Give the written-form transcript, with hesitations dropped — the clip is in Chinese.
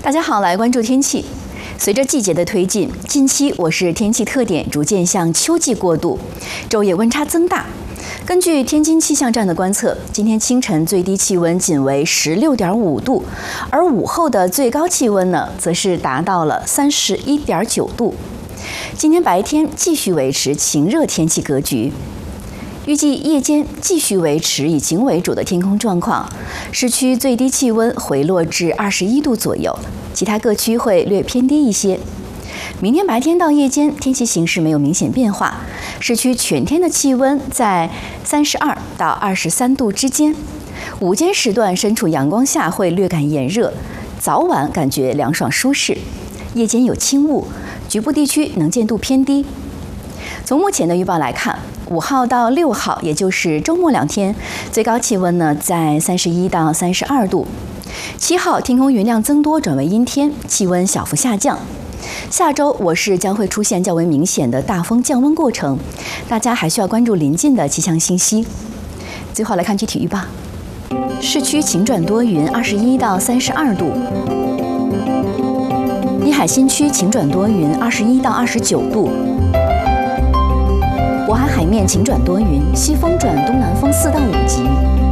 大家好，来关注天气。随着季节的推进，近期我市天气特点逐渐向秋季过渡，昼夜温差增大。根据天津气象站的观测，今天清晨最低气温仅为16.5度，而午后的最高气温呢，则是达到了31.9度。今天白天继续维持晴热天气格局。预计夜间继续维持以晴为主的天空状况，市区最低气温回落至21度左右，其他各区会略偏低一些。明天白天到夜间天气形势没有明显变化，市区全天的气温在32到23度之间。午间时段身处阳光下会略感炎热，早晚感觉凉爽舒适，夜间有轻雾，局部地区能见度偏低。从目前的预报来看，5号到6号，也就是周末2天，最高气温呢在31到32度。7号天空云量增多转为阴天，气温小幅下降。下周我市将会出现较为明显的大风降温过程，大家还需要关注临近的气象信息。最后来看具体预报：市区晴转多云，21到32度；滨海新区晴转多云，21到29度。渤海海面晴转多云，西风转东南风4到5级。